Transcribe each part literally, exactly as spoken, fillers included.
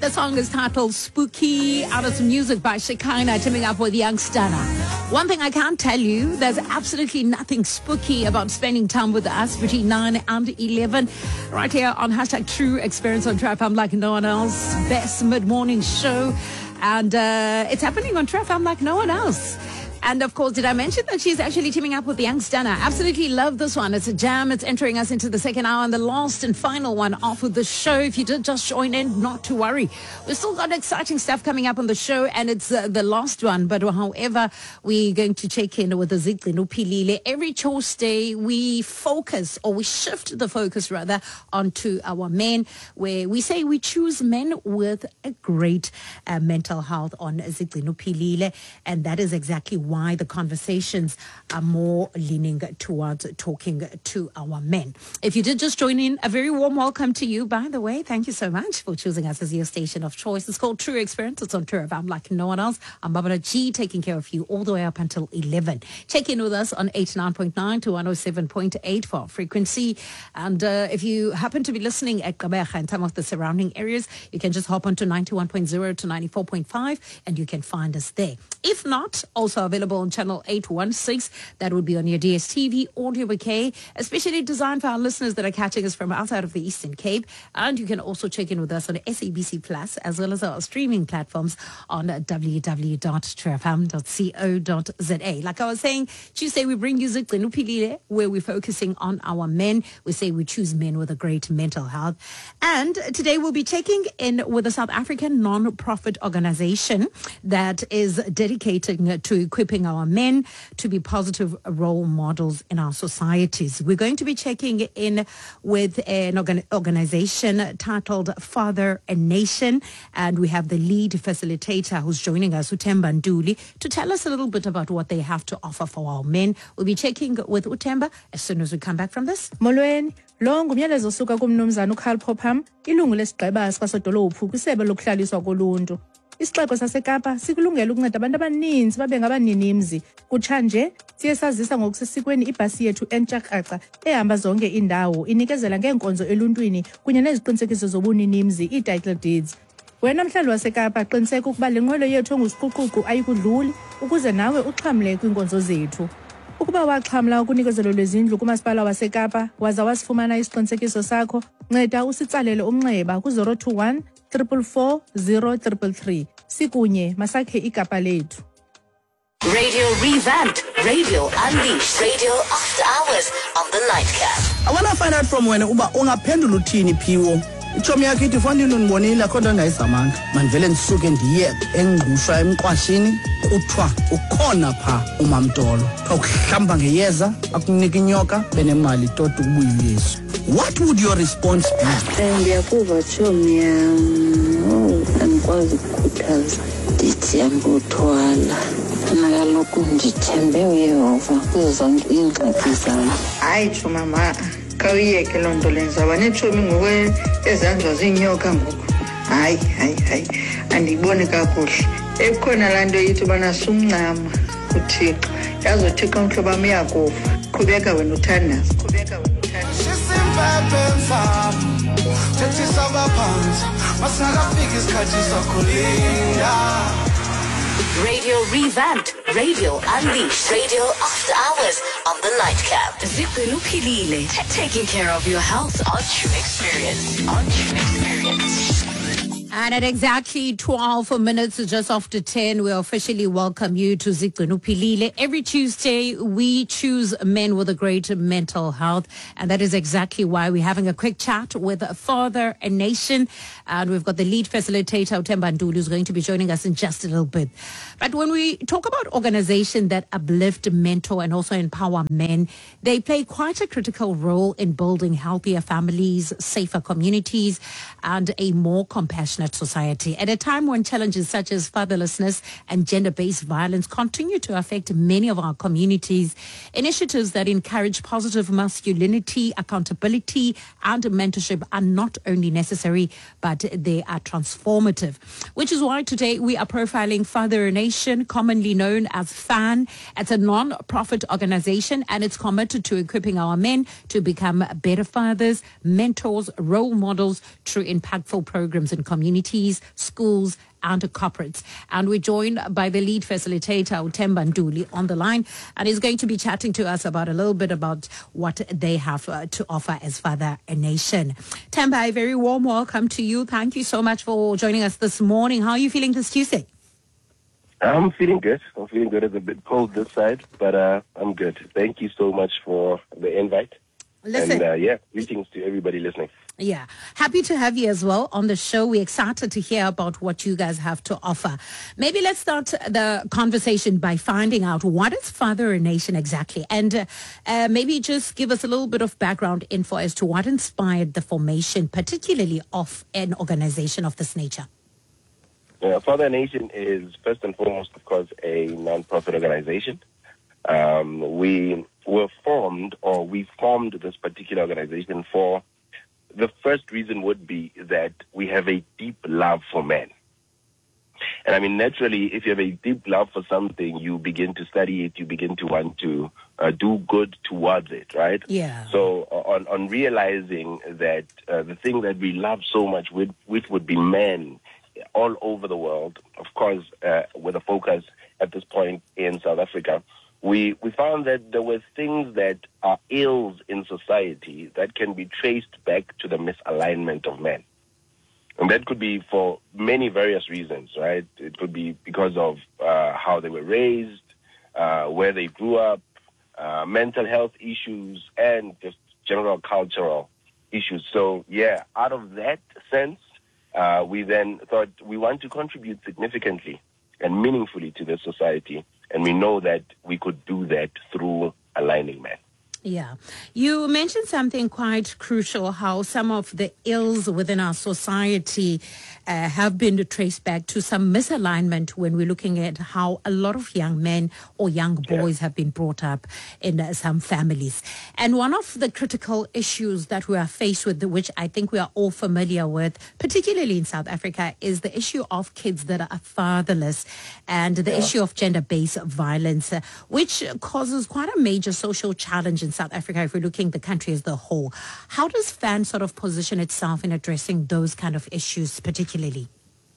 The song is titled Spooky, out of some music by Shekinah, teaming up with Young Stunner. One thing I can't tell you, there's absolutely nothing spooky about spending time with us between nine and eleven. Right here on hashtag True Experience on True F M like no one else. Best mid-morning show. And uh, it's happening on True F M like no one else. And of course, did I mention that she's actually teaming up with the Young Stunner? Absolutely love this one. It's a jam. It's entering us into the second hour and the last and final one off of the show. If you did just join in, not to worry. We've still got exciting stuff coming up on the show, and it's uh, the last one. But however, we're going to check in with the Zigcino Philile. Every Tuesday, we focus, or we shift the focus rather, onto our men, where we say we choose men with a great uh, mental health on Zigcino Philile. And that is exactly why the conversations are more leaning towards talking to our men. If you did just join in, a very warm welcome to you, by the way. Thank you so much for choosing us as your station of choice. It's called True Experience. It's on True F M like no one else. I'm Barbara G, taking care of you all the way up until eleven. Check in with us on eighty-nine point nine to one oh seven point eight for our frequency. And uh, if you happen to be listening at Gqeberha and some of the surrounding areas, you can just hop onto ninety-one point zero to ninety-four point five and you can find us there. If not, also available on channel eight one six. That would be on your D S T V audio bouquet, especially designed for our listeners that are catching us from outside of the Eastern Cape. And you can also check in with us on S A B C Plus, as well as our streaming platforms on w w w dot true f m dot co dot z a. Like I was saying, Tuesday we bring you Zigcino Philile, where we're focusing on our men. We say we choose men with a great mental health. And today we'll be checking in with a South African non-profit organization that is dedicated to equipping our men to be positive role models in our societies. We're going to be checking in with an organ- organization titled Father a Nation, and we have the lead facilitator who's joining us, Uthemba Ntuli, to tell us a little bit about what they have to offer for our men. We'll be checking with Uthemba as soon as we come back from this. Molweni, lo ngumyalezo osuka kumnumzana uCarl Popham, ilungu lesigqeba sikasodolophu kwisebe lokuhlaliswa koluntu. Isixeko saseKapa sikulungela ukunceda abantu abaninzi babe ngabaninimzi. Kutshanje siye sazisa ngokusesikweni ibhasi yethu entshakraqha ehamba zonke indawo inikezela ngeenkonzo eluntwini kunye neziqinisekiso zobuninimzi, ii-title deeds. Wena mhlali waseKapa, qiniseka ukuba le nqwelo yethu engusiquququ ayikudluli ukuze nawe uxhamle kwiinkonzo zethu. Ukuba waxhamla ukunikezelo lwezindlu kumasipala waseKapa waza wasifumana isiqinisekiso sakho, nceda usitsalele umnxeba ku zero two one four four zero three three. Sikunye masakhe iKapa lethu. Radio revamped, radio unleashed, radio after hours on the nightcap. I want to find out from when uba ungaphendula uthini Phiwo. Ichomi yakhe ithi fanele unibonile akho nto ndayizamanga. Mandivele ndisuke ndiye engqushwa emqwashini kuthiwa ukhona pha uMamdolo. Ukuhlamba ngeyeza akunika inyoka benemali tot ukubuya Yesu. What would your response be? Ndiyakuva chomi yam, oh, andikwazi ukukhuthaza. Ndithi yambuthwala. Mina kaloku ndithembe uYehova kuzo zonke iingxaki zam. Hayi tsho mama, khawuyeke loo nto lenza banetshomi ngoku ezanjwa ziinyoka ngoku. Hayi hayi hayi andiyiboni kakuhle. Ekhona laa nto yithi ubana sumncama uThixo. Yazi uThixo mhlobo wam uyakufa. Qhubeka wena uthandaza. Qhubeka wena uthandaza. Radio revamped, radio unleashed, radio after hours on the nightcap. Zigcino Philile, t- taking care of your health on True Experience. On True Experience. And at exactly twelve minutes, just after ten, we officially welcome you to Zigcino Philile. Every Tuesday, we choose men with a great mental health. And that is exactly why we're having a quick chat with Father a Nation. And we've got the lead facilitator, Uthemba Ntuli, who's going to be joining us in just a little bit. But when we talk about organizations that uplift, mentor, and also empower men, they play quite a critical role in building healthier families, safer communities, and a more compassionate society. At a time when challenges such as fatherlessness and gender-based violence continue to affect many of our communities, initiatives that encourage positive masculinity, accountability, and mentorship are not only necessary, but they are transformative. Which is why today we are profiling Father a Nation, commonly known as FAN. It's a non-profit organization, and it's committed to equipping our men to become better fathers, mentors, role models through impactful programs in communities communities, schools, and corporates. And we're joined by the lead facilitator, Uthemba Ntuli, on the line, and he's going to be chatting to us about a little bit about what they have uh, to offer as Father a Nation. Themba, a very warm welcome to you. Thank you so much for joining us this morning. How are you feeling this Tuesday? I'm feeling good. I'm feeling good. It's a bit cold this side, but uh, I'm good. Thank you so much for the invite. Listen. And uh, yeah, greetings to everybody listening. Yeah. Happy to have you as well on the show. We're excited to hear about what you guys have to offer. Maybe let's start the conversation by finding out what is Father a Nation exactly? And uh, uh, maybe just give us a little bit of background info as to what inspired the formation, particularly of an organization of this nature. Yeah, Father a Nation is first and foremost, of course, a non-profit organization. Um, we were formed, or we formed this particular organization for the first reason would be that we have a deep love for men. And I mean, naturally, if you have a deep love for something, you begin to study it, you begin to want to uh, do good towards it, right? Yeah. So uh, on, on realizing that uh, the thing that we love so much, which, which would be men all over the world, of course, uh, with a focus at this point in South Africa, We we found that there were things that are ills in society that can be traced back to the misalignment of men. And that could be for many various reasons, right? It could be because of uh, how they were raised, uh, where they grew up, uh, mental health issues, and just general cultural issues. So, yeah, out of that sense, uh, we then thought we want to contribute significantly and meaningfully to this society. And we know that we could do that through aligning men. Yeah. You mentioned something quite crucial, how some of the ills within our society uh, have been traced back to some misalignment when we're looking at how a lot of young men or young boys yeah. have been brought up in uh, some families. And one of the critical issues that we are faced with, which I think we are all familiar with, particularly in South Africa, is the issue of kids that are fatherless and the yeah. issue of gender-based violence, uh, which causes quite a major social challenge in South Africa if we're looking at the country as the whole. How does FAN sort of position itself in addressing those kind of issues particularly?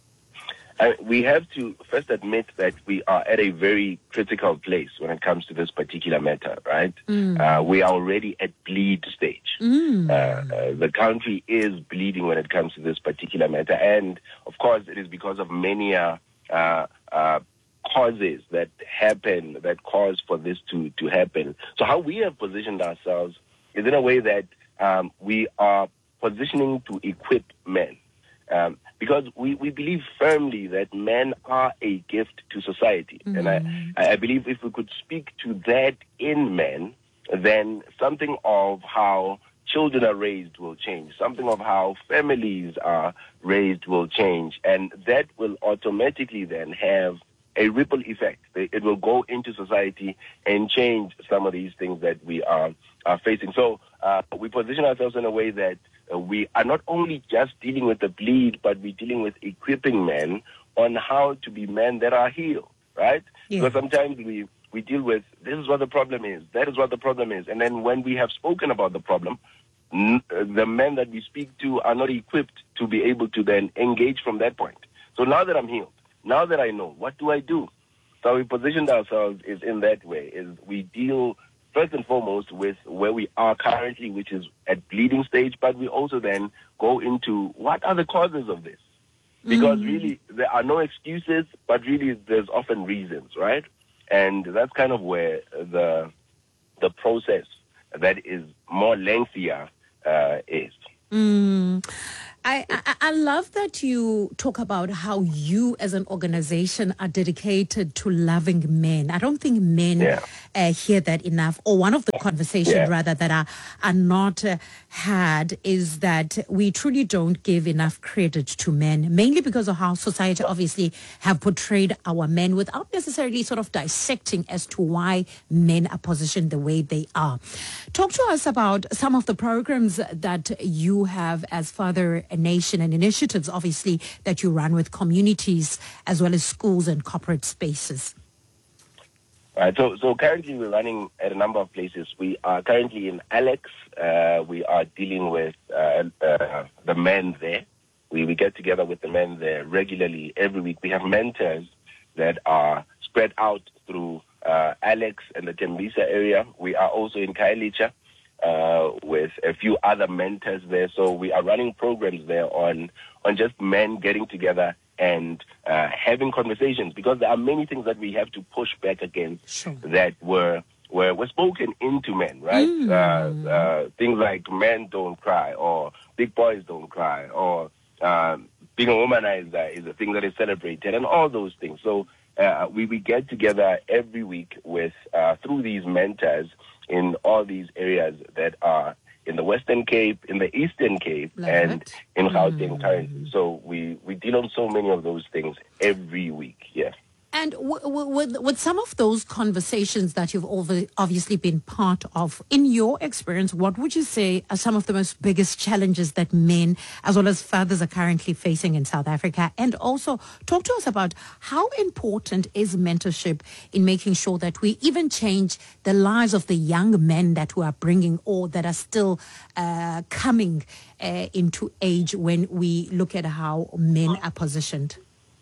Uh, we have to first admit that we are at a very critical place when it comes to this particular matter, right? Mm. Uh, we are already at bleed stage. Mm. Uh, uh, the country is bleeding when it comes to this particular matter. And, of course, it is because of many uh, uh, uh, causes that happen, that cause for this to, to happen. So how we have positioned ourselves is in a way that um, we are positioning to equip men. Um, because we, we believe firmly that men are a gift to society. Mm-hmm. And I, I believe if we could speak to that in men, then something of how children are raised will change. Something of how families are raised will change. And that will automatically then have a ripple effect. It will go into society and change some of these things that we are, are facing. So uh, we position ourselves in a way that uh, we are not only just dealing with the bleed, but we're dealing with equipping men on how to be men that are healed, right? Yeah. Because sometimes we, we deal with, this is what the problem is, that is what the problem is. And then when we have spoken about the problem, n- the men that we speak to are not equipped to be able to then engage from that point. So now that I'm healed, now that I know, what do I do? So we positioned ourselves is in that way, is we deal first and foremost with where we are currently, which is at bleeding stage, but we also then go into what are the causes of this? Because mm. really there are no excuses, but really there's often reasons, right? And that's kind of where the the process that is more lengthier uh, is. Mm. I, I, I love that you talk about how you as an organization are dedicated to loving men. I don't think men yeah. uh, hear that enough. Or one of the conversations yeah. rather that are, are not uh, had is that we truly don't give enough credit to men, mainly because of how society obviously have portrayed our men without necessarily sort of dissecting as to why men are positioned the way they are. Talk to us about some of the programs that you have as Father a Nation and initiatives, obviously, that you run with communities as well as schools and corporate spaces. Right. So, so currently we're running at a number of places. We are currently in Alex. Uh, we are dealing with uh, uh, the men there. we, we get together with the men there regularly every week. We have mentors that are spread out through uh, Alex and the Tembisa area. We are also in Khayelitsha uh, with a few other mentors there. So we are running programs there on, on just men getting together and uh, having conversations, because there are many things that we have to push back against Sure. that were, were were spoken into men, right? Mm. Uh, uh, things like men don't cry, or big boys don't cry, or um, being a womanizer is a thing that is celebrated, and all those things. So uh, we, we get together every week with uh, through these mentors in all these areas that are in the Western Cape, in the Eastern Cape, Love and it. in Gauteng Mm. currently. So we, we deal on so many of those things every week, yeah. And w- w- with, with some of those conversations that you've over- obviously been part of, in your experience, what would you say are some of the most biggest challenges that men as well as fathers are currently facing in South Africa? And also talk to us about how important is mentorship in making sure that we even change the lives of the young men that we are bringing, or that are still uh, coming uh, into age, when we look at how men are positioned?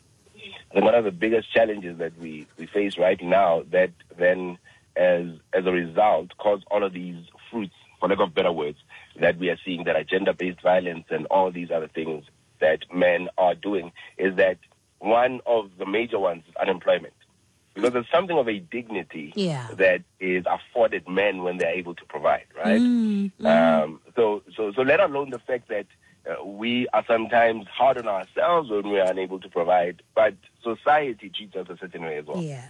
I think one of the biggest challenges that we, we face right now, that then as as a result cause all of these fruits, for lack of better words, that we are seeing, that are gender-based violence and all these other things that men are doing, is that one of the major ones is unemployment. Because there's something of a dignity Yeah. that is afforded men when they're able to provide, right? Mm, mm. Um, so, so, so let alone the fact that uh, we are sometimes hard on ourselves when we are unable to provide, but society treats us a certain way as well. Yeah.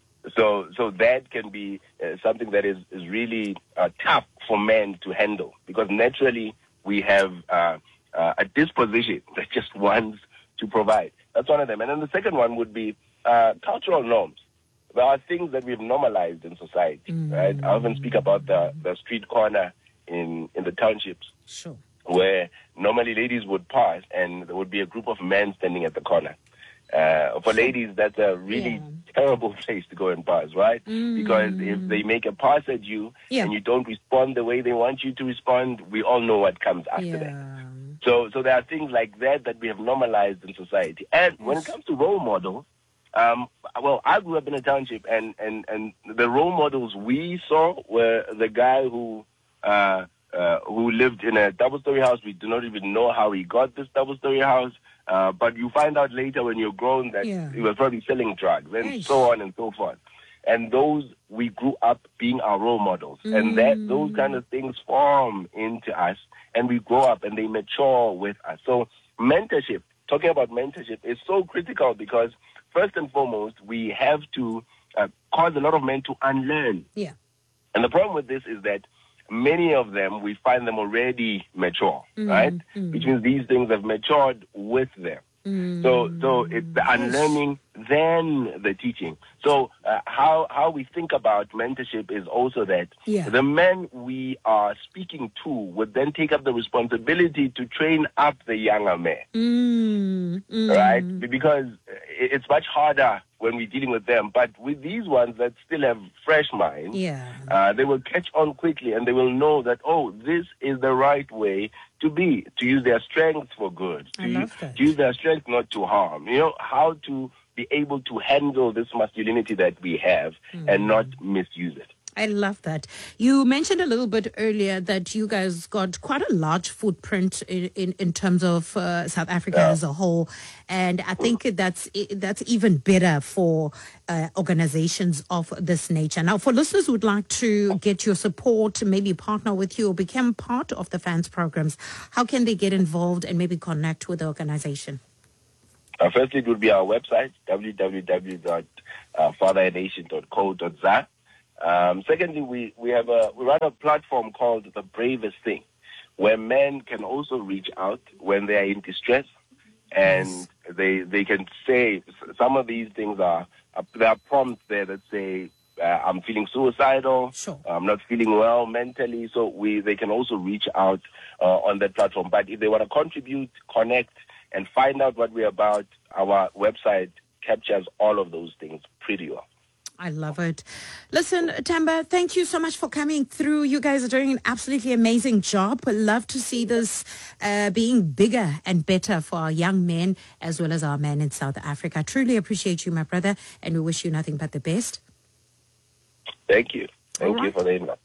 So, so that can be uh, something that is, is really uh, tough for men to handle, because naturally we have uh, uh, a disposition that just wants to provide. That's one of them. And then the second one would be uh, cultural norms. There are things that we've normalized in society, Mm. right? I often speak about the, the street corner in, in the townships, Sure. where normally ladies would pass and there would be a group of men standing at the corner. Uh, for ladies, that's a really Yeah. terrible place to go and pass, right? Because if they make a pass at you Yeah. and you don't respond the way they want you to respond, we all know what comes after that. Yeah. So, so there are things like that that we have normalized in society. And when it comes to role models, um, well, I grew up in a township, and, and, and the role models we saw were the guy who uh, uh, who lived in a double-story house. We do not even know how he got this double-story house, uh, but you find out later when you're grown that Yeah. he was probably selling drugs, and Eish. so on and so forth. And those, we grew up being our role models, and that those kind of things form into us, and we grow up and they mature with us. So mentorship, talking about mentorship, is so critical, because first and foremost, we have to uh, cause a lot of men to unlearn. Yeah. And the problem with this is that many of them, we find them already mature, right? Which means these things have matured with them. So, so it's the unlearning, then the teaching. So, uh, how how we think about mentorship is also that Yeah. the men we are speaking to would then take up the responsibility to train up the younger men, Mm, mm. right? Because it- it's much harder when we're dealing with them. But with these ones that still have fresh minds, Yeah. uh, they will catch on quickly, and they will know that, oh, this is the right way to be, to use their strength for good, to, I love that. to use their strength not to harm. You know, how to be able to handle this masculinity that we have and not misuse it. I love that. You mentioned a little bit earlier that you guys got quite a large footprint in, in, in terms of uh, South Africa Yeah. as a whole. And I think that's that's even better for uh, organizations of this nature. Now, for listeners who would like to get your support, maybe partner with you or become part of the fans programs, how can they get involved and maybe connect with the organization? Uh, firstly, it would be our website, w w w dot father and nation dot co dot za. Um, secondly, we, we have a we run a platform called The Bravest Thing, where men can also reach out when they are in distress, and they they can say some of these things are, are there are prompts there that say uh, I'm feeling suicidal, Sure. I'm not feeling well mentally. So we they can also reach out uh, on that platform. But if they want to contribute, connect, and find out what we're about, our website captures all of those things pretty well. I love it. Listen, Tamba, thank you so much for coming through. You guys are doing an absolutely amazing job. I love to see this uh, being bigger and better for our young men as well as our men in South Africa. I truly appreciate you, my brother, and we wish you nothing but the best. Thank you. Thank All you right. for the invite.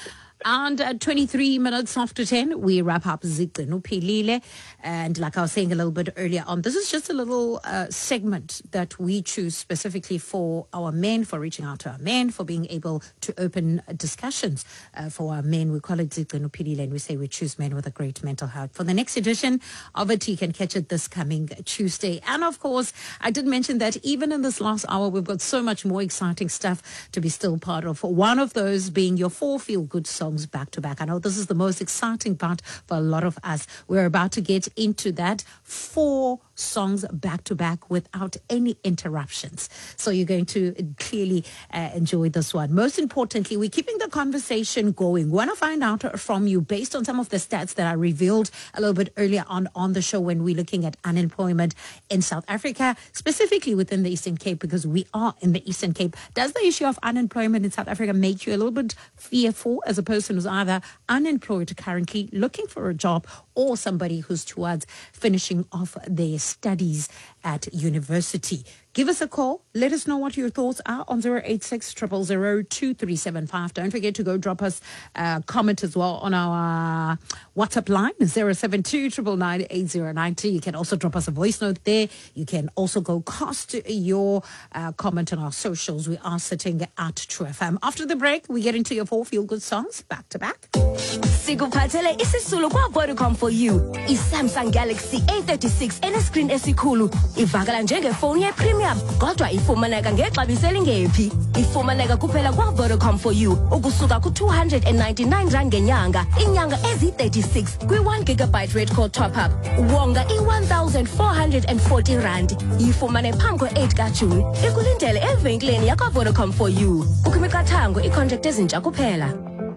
And at twenty-three minutes after ten, we wrap up Zigcino Philile. And like I was saying a little bit earlier on, this is just a little uh, segment that we choose specifically for our men, for reaching out to our men, for being able to open discussions uh, for our men. We call it Zigcino Philile, and we say we choose men with a great mental health. For the next edition of it, you can catch it this coming Tuesday. And of course, I did mention that even in this last hour, we've got so much more exciting stuff to be still part of. One of those being your four feel-good songs back to back. I know this is the most exciting part for a lot of us. We're about to get into that. Four songs back to back without any interruptions. So you're going to clearly uh, enjoy this one. Most importantly, we're keeping the conversation going. We want to find out from you based on some of the stats that I revealed a little bit earlier on on the show when we're looking at unemployment in South Africa, specifically within the Eastern Cape, because we are in the Eastern Cape. Does the issue of unemployment in South Africa make you a little bit fearful as a person who's either unemployed currently, looking for a job, or somebody who's towards finishing off their studies at university? Give us a call. Let us know what your thoughts are on zero eight six, zero zero zero, two three seven five. Don't forget to go drop us a comment as well on our WhatsApp line, zero seven two, nine nine nine, eight zero nine two. You can also drop us a voice note there. You can also go cast your uh, comment on our socials. We are sitting at True F M. After the break, we get into your four feel-good songs, back to back. Sikuphathele isisulu kwa Vodacom for you. I-Samsung Galaxy A thirty-six ene-screen esikhulu ivakala njengefoni ye-premium kodwa ifumaneka ngexabiso elingephi. Ifumaneka kuphela kwa Vodacom for you ukusuka ku-two hundred ninety-nine rand ngenyanga inyanga ezi-thirty-six kwi-one gigabyte rate call top-up. Wonga i-one thousand four hundred forty rand. Ifumane phambi kwe-eight kaJuni. Ikulindele evenkileni yakwa-Vodacom for you. Ukwimiqathango i-contract ezintsha kuphela.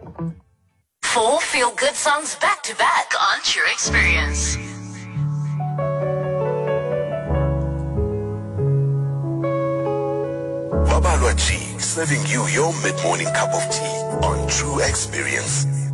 Four feel-good songs back-to-back on True Experience. Babalwa G, serving you your mid-morning cup of tea on True Experience.